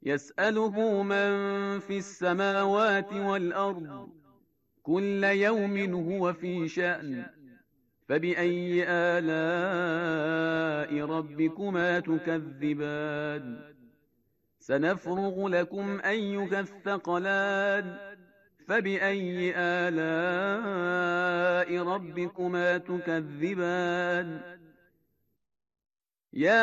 يسأله من في السماوات والأرض كل يوم هو في شأن فبأي آلاء ربكما تكذبان سنفرغ لكم أيها الثقلان فبأي آلاء ربكما تكذبان